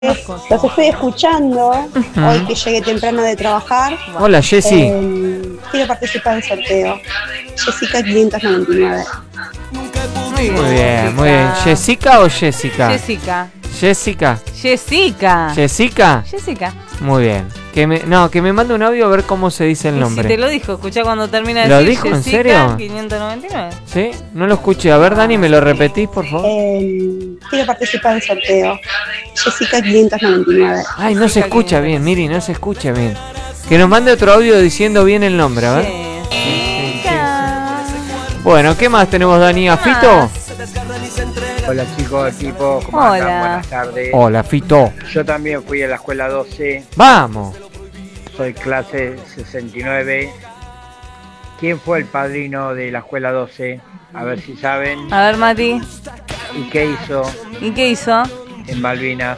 Los estoy escuchando hoy que llegué temprano de trabajar. Hola, Jessy. Quiero participar del sorteo. Jessica 599. Muy bien, muy bien. ¿Jessica o Jessica? Jessica. Jessica. Jessica. ¿Jessica? Jessica. Muy bien. Que me mande un audio a ver cómo se dice el nombre. Si te lo dijo, escuchá cuando termina de ¿Lo decir dijo en Jessica, serio? 599. ¿Sí? No lo escuché. A ver, Dani, ¿me lo repetís, por favor? Quiero participar del sorteo. Jessica 599. Ay, no se escucha bien, Miri, no se escucha bien. Que nos mande otro audio diciendo bien el nombre, a ver. Jessica. Bueno, ¿qué más tenemos, Dani? ¿A Fito? Hola chicos, equipo, ¿cómo Hola. andan? Buenas tardes. Hola, Fito. Yo también fui a la escuela 12, Vamos. soy clase 69. ¿Quién fue el padrino de la escuela 12? A ver si saben. A ver, Mati. ¿Y qué hizo ¿Y qué hizo? en Malvinas?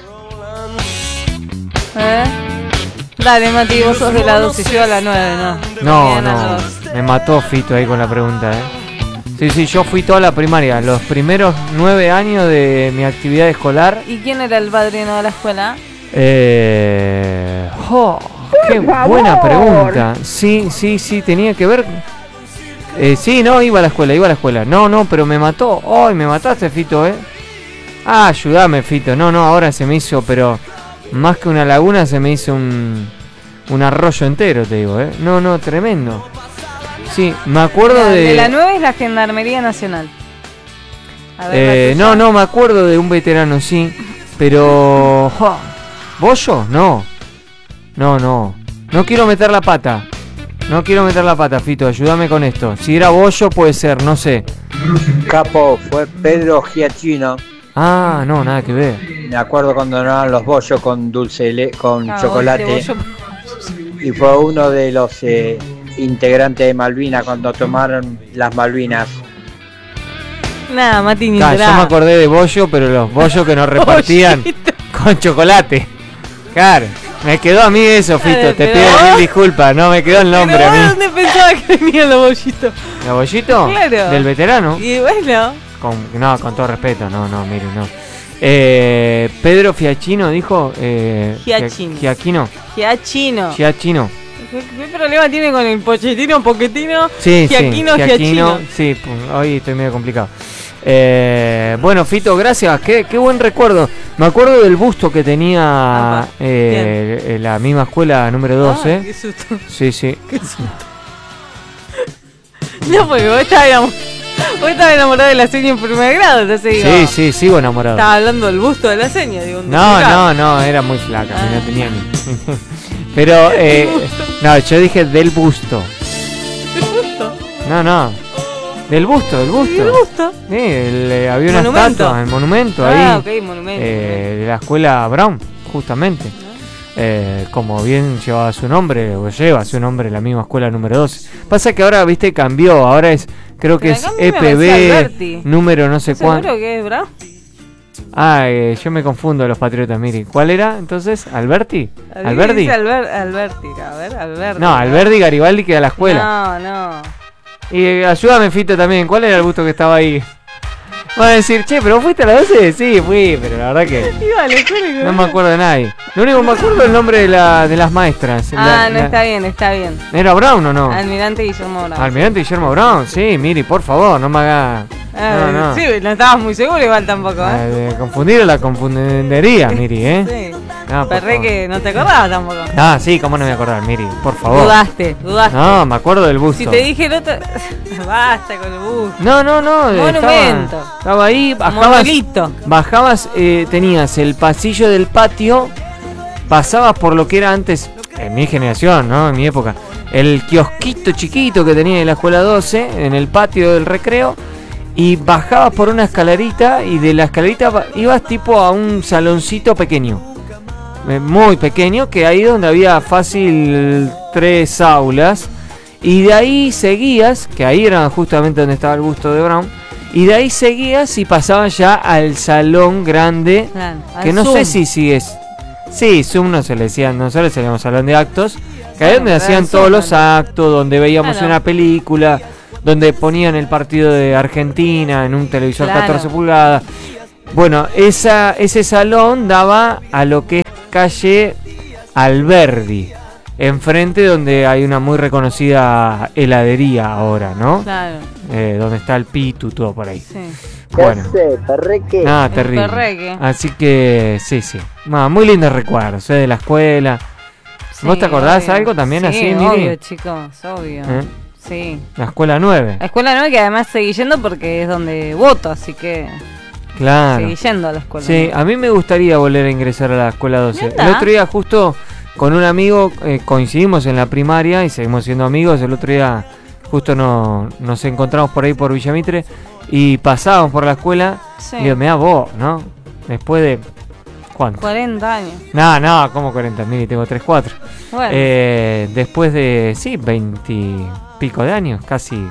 Dale, Mati, vos sos de la 12, yo a la 9, ¿no? No, Bien, a no. las 2. Me mató Fito ahí con la pregunta, Sí, yo fui toda la primaria. Los primeros 9 años de mi actividad escolar. ¿Y quién era el padrino de la escuela? Qué buena pregunta. Sí, tenía que ver. Sí, no, iba a la escuela. No, pero me mató. Ay, me mataste, Fito, Ah, ayúdame, Fito. No, ahora se me hizo, pero más que una laguna se me hizo un arroyo entero, te digo, No, tremendo. Sí, me acuerdo De la 9 es la Gendarmería Nacional. A ver, no, me acuerdo de un veterano, sí. Pero... ¿Bollo? No, quiero meter la pata. Fito, ayúdame con esto. Si era Bollo puede ser, no sé. Capo, fue Pedro Giachino. Ah, no, nada que ver. Me acuerdo cuando donaban los bollos con con chocolate. Bollo. Y fue uno de los integrantes de Malvinas cuando tomaron las Malvinas. Nada, Mati, ni Yo me enterada. acordé de Bollo, pero los bollos que nos repartían con chocolate. Claro, me quedó a mí eso, Fito. Claro, Te pero pido vos- mil disculpas, no me quedó el nombre Pero a ¿vos mí. ¿dónde pensaba que venía los bollitos? ¿El bollito? Claro. ¿Del veterano? Y bueno, Con todo respeto, no, mire, no. Pedro Fiachino dijo. Giachino. Giachino. Giachino. ¿Qué problema tiene con el poquetino? Sí, Giachino. Sí, hoy estoy medio complicado. Bueno, Fito, gracias. Qué buen recuerdo. Me acuerdo del busto que tenía Apa, la misma escuela número 12. Qué susto. Sí. Qué susto. No, porque vos estabas enamorado de la seña en primer grado, entonces digo. Sí, sigo enamorado. Estaba hablando del busto de la seña, digo. un duplicado. No, era muy flaca, no tenía ni. Ah. Pero, no, yo dije del busto. ¿Del busto? No, del busto. ¿Y el busto? Sí, había una ¿Monumento? estatua, el monumento Ah, ahí. ok, monumento. De la escuela Brown, justamente. Como bien lleva su nombre la misma escuela número 12. Pasa que ahora, viste, cambió, ahora creo que Pero es acá a mí me decía Alberti. EPB, número no sé cuánto. ¿Seguro que es Brown? Yo me confundo de los patriotas, mire. ¿Cuál era entonces? ¿Alberti? ¿Alberti? ¿Alberdi? Alberti, a ver, Alberti. No, Alberdi Garibaldi queda a la escuela. No. Y ayúdame, Fito, también. ¿Cuál era el busto que estaba ahí? Van a decir, che, ¿pero fuiste a la 12? Sí, fui, pero la verdad que Iba a la escuela y no me acuerdo de nadie. Lo único que me acuerdo es el nombre de las maestras. Está bien. ¿Era Brown o no? Almirante Guillermo Brown. Almirante Guillermo Brown, sí, Miri, por favor, no me haga... No. Sí, no estabas muy seguro igual tampoco, De confundir la confundería, Miri, Sí. No, por Perré favor. que no te acordabas tampoco. Sí, cómo no me voy a acordar, Miri, por favor. Dudaste. No, me acuerdo del busto. Si te dije el otro... Basta con el busto. No. Monumento. Estaba ahí, Monolito. bajabas, tenías el pasillo del patio, pasabas por lo que era antes, en mi generación, ¿no? En mi época, el kiosquito chiquito que tenía en la escuela 12, en el patio del recreo, y bajabas por una escalerita, y de la escalerita ibas tipo a un saloncito pequeño, muy pequeño, que ahí donde había fácil 3 aulas, y de ahí seguías, que ahí era justamente donde estaba el busto de Brown, y de ahí seguías y pasabas ya al salón grande, Claro, que al no Zoom. sé si es... Sí, Zoom no se le decían, nosotros le decíamos salón de actos, que ahí Bueno, donde pero hacían el todos Zoom, los ¿no? actos, donde veíamos Claro. una película, donde ponían el partido de Argentina en un televisor Claro. 14 pulgadas. Bueno, ese salón daba a lo que es calle Alberdi, enfrente donde hay una muy reconocida heladería ahora, ¿no? Claro. Donde está el Pitu, todo por ahí. Sí. Bueno, Perreque. nada, El terrible. perreque. Así que, sí. Muy lindos recuerdos, de la escuela. ¿Vos te acordás obvio. algo también sí, así, Miri? obvio, chicos, obvio. ¿Eh? Sí. La escuela 9. La escuela 9 que además seguí yendo porque es donde voto, así que Claro. seguí yendo a la escuela. Sí, 9. a mí me gustaría volver a ingresar a la escuela 12. Anda. El otro día justo con un amigo coincidimos en la primaria y seguimos siendo amigos. El otro día justo nos encontramos por ahí por Villamitre y pasábamos por la escuela Sí. y digo, mirá vos, ¿no? Después de... ¿Cuánto? 40 años. No, como 40 mil, tengo 3, 4. Bueno, Después de, 20 y pico de años, casi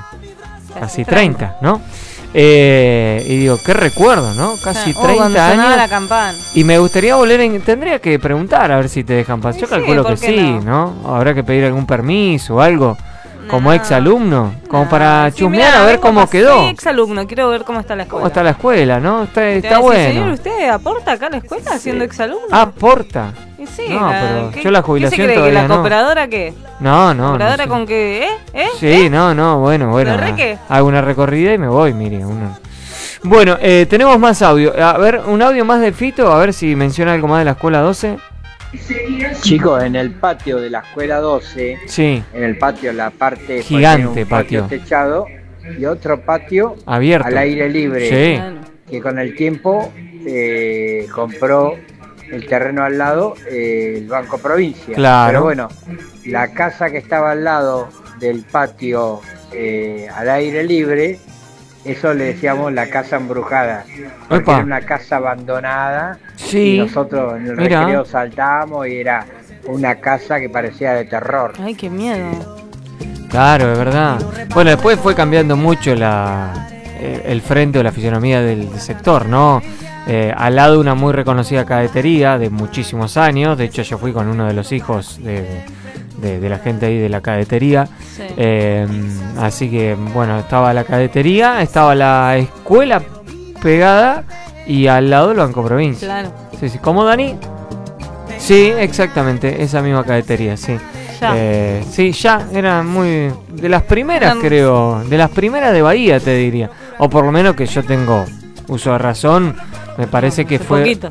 30, ¿no? Y digo, qué recuerdo, ¿no? Casi cuando 30 sonaba años. la campana. Y me gustaría tendría que preguntar a ver si te dejan pasar. Yo Sí, calculo que ¿por qué sí, ¿no? Habrá que pedir algún permiso o algo, como No. ex alumno, como No, para sí, chusmear mirá, a ver vengo cómo quedó. Soy exalumno, quiero ver cómo está la escuela. ¿Cómo está la escuela, no? Está Te va a decir, bueno. Señor, ¿usted aporta acá a la escuela siendo exalumno? Aporta. Y sí, no, pero ¿qué- yo la ¿qué jubilación se cree? ¿Que todavía la no. cooperadora qué? No. ¿Cooperadora sé. con qué? Sí, no, bueno. ¿Pero re qué? Hago una recorrida y me voy, mire. Bueno, tenemos más audio. A ver, un audio más de Fito, a ver si menciona algo más de la escuela 12. Chicos, en el patio de la escuela 12, Sí, en el patio, la parte Gigante pues, tiene un patio. techado y otro patio abierto. al aire libre, Sí. Bueno, que con el tiempo compró el terreno al lado el Banco Provincia. Claro. Pero bueno, la casa que estaba al lado del patio al aire libre, eso le decíamos la casa embrujada, porque Epa. era una casa abandonada. Sí. Y nosotros en el Mira. recreo saltábamos y era una casa que parecía de terror. ay, qué miedo. Claro, es verdad. Bueno, después fue cambiando mucho el frente o la fisonomía del sector, ¿no? Al lado una muy reconocida cadetería de muchísimos años. De hecho, yo fui con uno de los hijos de la gente ahí de la cadetería. Sí. Así que, bueno, estaba la cadetería, estaba la escuela pegada y al lado el Banco Provincia. Claro. Sí. ¿Cómo, Dani? Sí, exactamente, esa misma cadetería, sí. Ya. Sí, ya, era muy... De las primeras, Eran- creo. De las primeras de Bahía, te diría. O por lo menos que yo tengo uso de razón. Me parece que Hace fue... poquito.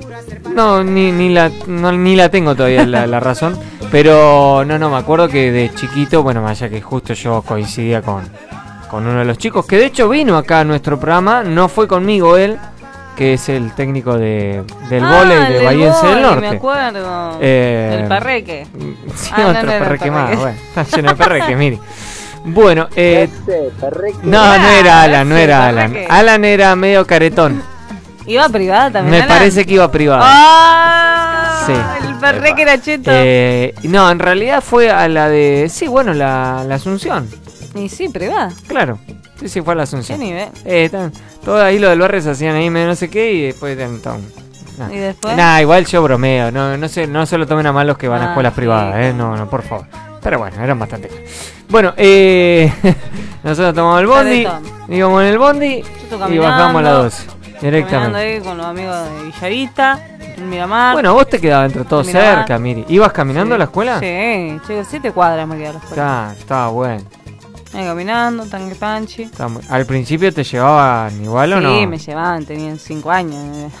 No, ni la tengo todavía la razón. Pero no, me acuerdo que de chiquito, bueno, más allá que justo yo coincidía con uno de los chicos, que de hecho vino acá a nuestro programa, no fue conmigo él, que es el técnico del vóley de Bahiense del Norte. Me acuerdo. Eh, El perreque. Sí, Ah, no, otro no era perreque más, perreque. bueno, está lleno de perreque, mire. Bueno, Perreque. no era Alan, no ese era Alan. perreque. Alan era medio caretón. ¿Iba privada también? Me Alan? parece que iba privado. ¡Ah! Sí. El perreque era cheto. No, en realidad fue a la de... Sí, bueno, la Asunción. Y sí, privada. Claro. Sí, fue a la ¿Qué Asunción. nivel? Todo ahí lo del barrio se hacían ahí medio no sé qué y después... ¿Y después? Nah, igual yo bromeo. No se lo tomen a mal los que van a Ah, escuelas sí. privadas, No, por favor. Pero bueno, eran bastante. Bueno, nosotros tomamos el bondi, Caretón. íbamos en el bondi Yo estoy y bajamos a las caminando, 12. Caminando Directamente. ahí con los amigos de Villavista, en Miramar. Bueno, vos te quedabas entre todos Miramar. cerca, Miri. ¿Ibas caminando a la escuela? Sí, chicos, 7 cuadras me queda la escuela. Claro, estaba bueno. Ahí caminando, tanque panchi. Al principio te llevaban igual o no? Sí, me llevaban, tenían 5 años.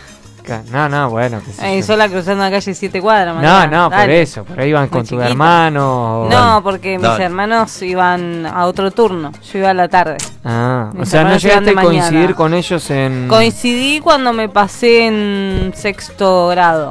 No, bueno. qué sé Ahí yo. sola cruzando la calle 7 cuadras. No, Mariana, por dale. eso. Por ahí iban con tu chiquita. hermano. No, porque mis Dale. hermanos iban a otro turno. Yo iba a la tarde. Ah, o Mis sea, no hermanos iban llegaste de a coincidir mañana. con ellos en... Coincidí cuando me pasé en 6º grado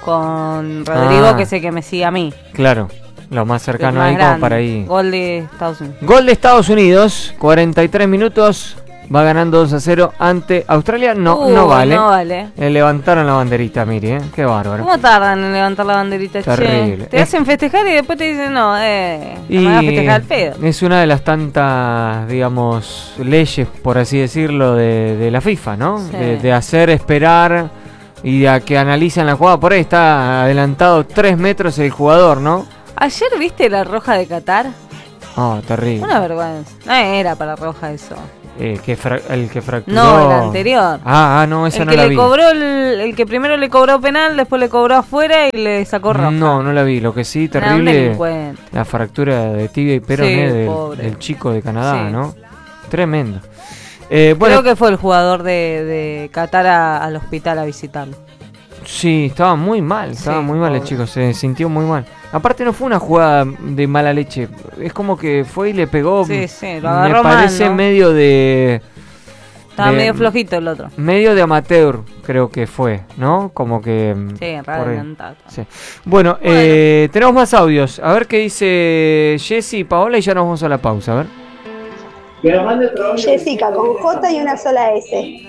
con Rodrigo, Ah. que es el que me sigue a mí. Claro, lo más el cercano más ahí como grande. para ahí. Gol de Estados Unidos. Gol de Estados Unidos, 43 minutos, va ganando 2-0 ante Australia. No vale. No vale. Levantaron la banderita, Miri, qué bárbaro. ¿Cómo tardan en levantar la banderita, Terrible. che? Te hacen festejar y después te dicen, no, Y me vas a festejar al pedo. es una de las tantas, digamos, leyes, por así decirlo, de la FIFA, ¿no? Sí. De hacer esperar y a que analicen la jugada. Por ahí está adelantado 3 metros el jugador, ¿no? Ayer viste la roja de Qatar. Oh, terrible. Una vergüenza. No era para roja eso. el que fracturó. No, el anterior. No, esa El no que la le vi. cobró el que primero le cobró penal, después le cobró afuera y le sacó roja. No la vi. Lo que sí, Un terrible, delincuente. la fractura de tibia y peroné Sí, pobre. del chico de Canadá, Sí. ¿no? Tremendo. Creo Bueno, que fue el jugador de Qatar al hospital a visitarlo. sí, estaba muy mal, el pobre. chico, se sintió muy mal. Aparte no fue una jugada de mala leche, es como que fue y le pegó, Sí, lo agarró me parece mal, ¿no? medio de... Estaba de- medio flojito el otro. Medio de amateur, creo que fue, ¿no? Como que... Sí, por ahí. adelantado. Sí. Bueno, tenemos más audios. A ver qué dice Jessy y Paola y ya nos vamos a la pausa, a ver. Jessica con J y una sola S.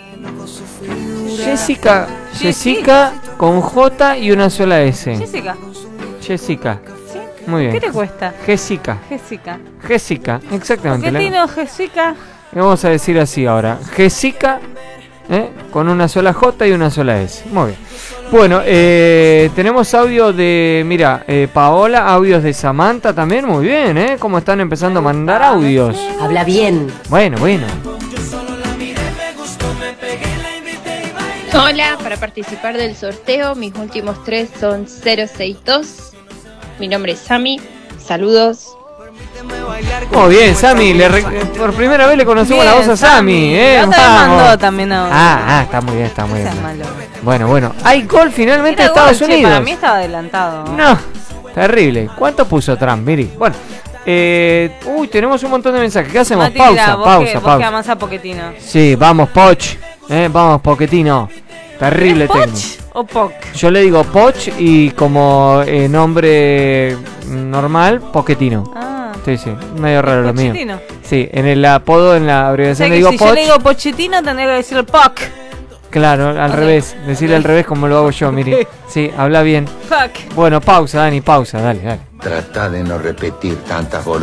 Jessica con J y una sola S. Jessica, ¿sí? Muy bien. ¿Qué te cuesta? Jessica, exactamente. Pochettino, Jessica. Le vamos a decir así ahora. Jessica, con una sola J y una sola S. Muy bien. Bueno, tenemos audio de, mira, Paola, audios de Samantha también. Muy bien, ¿eh? Cómo están empezando a mandar audios. Habla bien. Bueno. Hola, para participar del sorteo, mis últimos 3 son 062. Mi nombre es Sami. Saludos. Muy bien, Sami. Por primera vez le conocemos la voz a Sami. La otra vez Vamos. mandó también audio. Está muy bien, está muy bien. Seas malo. Bueno. Hay gol finalmente de Era gol, Estados che, Unidos. para mí estaba adelantado. No, terrible. ¿Cuánto puso Trump, Miri? Bueno, tenemos un montón de mensajes. ¿Qué hacemos? Mati, mirá, vos que pausa. amás a Pochettino. Sí, vamos, Poch. Vamos, Pochettino. Terrible ¿Es técnico. Poch o Poc? Yo le digo Poch y como nombre normal, Pochettino. Sí, medio raro lo mío. Pochettino. Sí, en el apodo, en la O abreviación sea le que digo si Poch. yo le digo Pochettino, tendría que decir Poc. Claro, al revés. Decirle al revés como lo hago yo, Miri. Sí, habla bien. Poc. Bueno, pausa, Dani, pausa. Dale. Trata de no repetir tantas